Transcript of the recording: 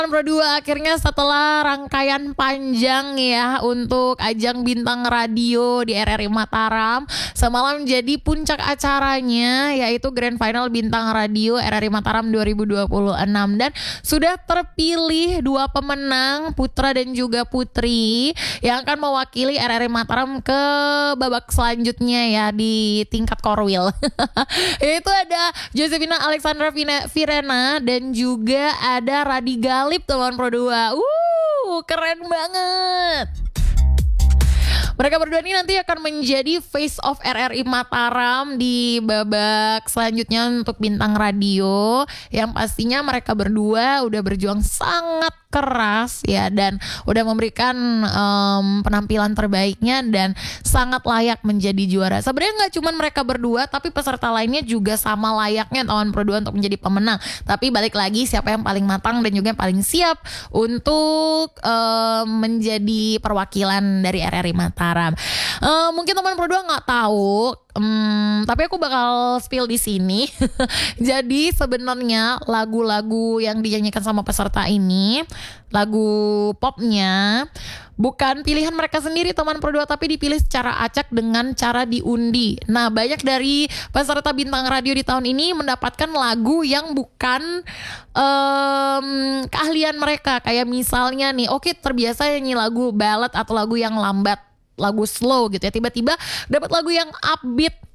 Pro 2 akhirnya setelah rangkaian panjang ya untuk ajang bintang radio di RRI Mataram, semalam jadi puncak acaranya yaitu Grand Final Bintang Radio RRI Mataram 2026 dan sudah terpilih dua pemenang putra dan juga putri yang akan mewakili RRI Mataram ke babak selanjutnya ya di tingkat Korwil. Yaitu ada Josephina Alexandra Virena dan juga ada Radi Galip teman Pro 2. Keren banget. Mereka berdua ini nanti akan menjadi face of RRI Mataram di babak selanjutnya untuk bintang radio, yang pastinya mereka berdua udah berjuang sangat keras ya dan udah memberikan penampilan terbaiknya dan sangat layak menjadi juara. Sebenarnya nggak cuma mereka berdua tapi peserta lainnya juga sama layaknya Tawan Pro 2 untuk menjadi pemenang. Tapi balik lagi siapa yang paling matang dan juga yang paling siap untuk menjadi perwakilan dari RRI Mataram. Mungkin teman Pro 2 nggak tahu, tapi aku bakal spill di sini. Jadi sebenarnya lagu-lagu yang dinyanyikan sama peserta ini, lagu popnya bukan pilihan mereka sendiri teman Pro 2, tapi dipilih secara acak dengan cara diundi. Nah, banyak dari peserta bintang radio di tahun ini mendapatkan lagu yang bukan keahlian mereka. Kayak misalnya nih, terbiasa nyanyi lagu ballad atau lagu yang lambat, lagu slow gitu ya, tiba-tiba dapat lagu yang upbeat